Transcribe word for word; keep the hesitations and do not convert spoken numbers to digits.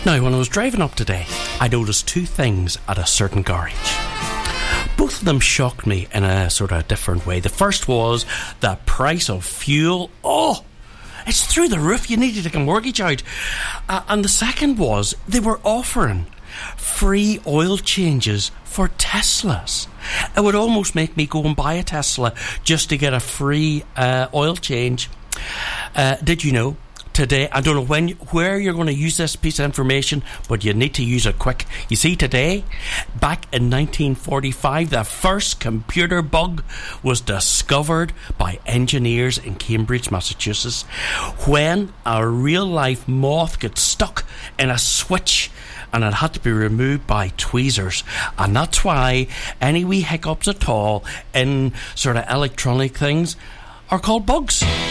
Now, when I was driving up today, I noticed two things at a certain garage. Both of them shocked me in a sort of different way. The first was the price of fuel. Oh, it's through the roof. You need to take a mortgage out. Uh, and the second was they were offering free oil changes for Teslas. It would almost make me go and buy a Tesla just to get a free uh, oil change. Uh, did you know? Today, I don't know when, where you're going to use this piece of information, but you need to use it quick. You see, today, back in nineteen forty-five, the first computer bug was discovered by engineers in Cambridge, Massachusetts, when a real-life moth got stuck in a switch and it had to be removed by tweezers. And that's why any wee hiccups at all in sort of electronic things are called bugs.